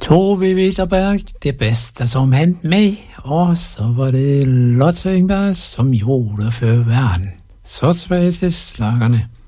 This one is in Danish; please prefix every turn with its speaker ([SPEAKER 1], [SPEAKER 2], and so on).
[SPEAKER 1] Tove Wetterberg, det bedste som hent mig, og så var det Lotte Engberg, som gjorde for verden. Så tilbage til slagerne.